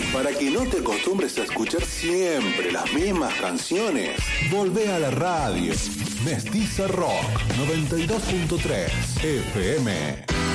Para que no te acostumbres a escuchar siempre las mismas canciones, volvé a la radio. Mestiza Rock 92.3 FM.